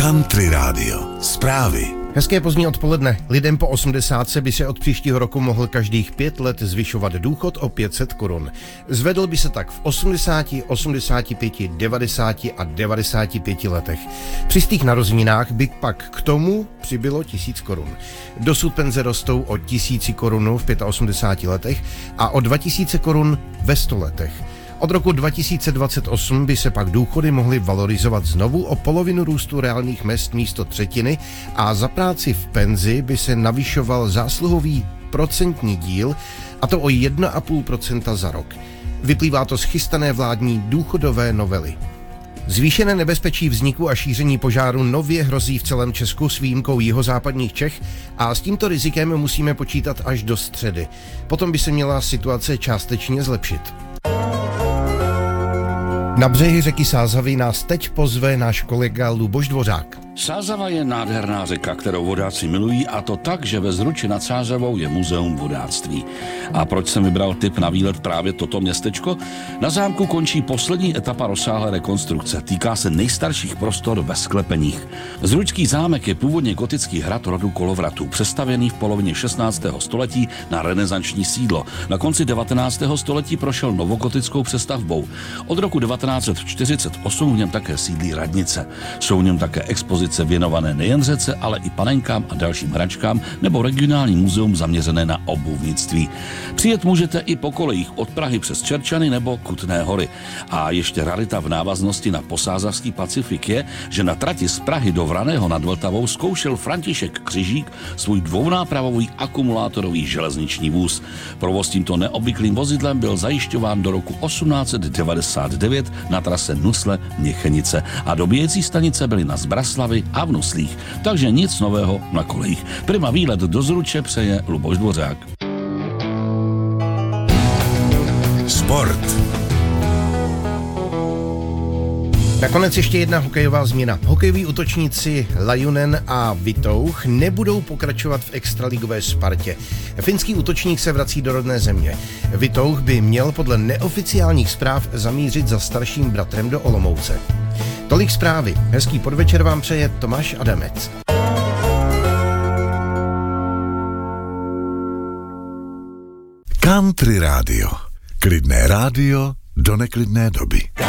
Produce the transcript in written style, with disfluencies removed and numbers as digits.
Country Radio. Zprávy. Hezké pozdní odpoledne. Lidem po 80 by se od příštího roku mohl každých 5 let zvyšovat důchod o 500 korun. Zvedl by se tak v 80, 85, 90 a 95 letech. Při stých narozeninách by pak k tomu přibylo 1000 korun. Dosud penze rostou o 1000 korun v 85 letech a o 2000 korun ve 100 letech. Od roku 2028 by se pak důchody mohly valorizovat znovu o polovinu růstu reálných mezd místo třetiny a za práci v penzi by se navyšoval zásluhový procentní díl, a to o 1,5% za rok. Vyplývá to z chystané vládní důchodové novely. Zvýšené nebezpečí vzniku a šíření požáru nově hrozí v celém Česku s výjimkou jihozápadních Čech a s tímto rizikem musíme počítat až do středy. Potom by se měla situace částečně zlepšit. Na břehy řeky Sázavy nás teď pozve náš kolega Luboš Dvořák. Sázava je nádherná řeka, kterou vodáci milují, a to tak, že ve Zruči nad Sázavou je muzeum vodáctví. A proč jsem vybral tip na výlet právě toto městečko? Na zámku končí poslední etapa rozsáhlé rekonstrukce. Týká se nejstarších prostor ve sklepeních. Zručský zámek je původně gotický hrad rodu Kolovratů, přestavěný v polovině 16. století na renesanční sídlo. Na konci 19. století prošel novogotickou přestavbou. Od roku 1948 v něm také sídlí radnice. Jsou v něm také expozice věnované nejen řece, ale i panenkám a dalším hračkám nebo regionální muzeum zaměřené na obuvnictví. Přijet můžete i po kolejích od Prahy přes Čerčany nebo Kutné Hory. A ještě rarita v návaznosti na posázavský Pacifik je, že na trati z Prahy do Vraného nad Vltavou zkoušel František Křižík svůj dvounápravový akumulátorový železniční vůz. Provoz tímto neobvyklým vozidlem byl zajišťován do roku 1899 na trase Nusle-Měchenice a dobíjecí stanice byly na Zbraslavy a v Nuslích, takže nic nového na kolejích. Prima výlet do Zruče přeje Luboš Dvořák. Sport. Nakonec ještě jedna hokejová změna. Hokejoví útočníci Lajunen a Vitouch nebudou pokračovat v extraligové Spartě. Finský útočník se vrací do rodné země. Vitouch by měl podle neoficiálních zpráv zamířit za starším bratrem do Olomouce. Tolik zprávy. Hezký podvečer vám přeje Tomáš Adamec. Country Radio. Klidné rádio do neklidné doby.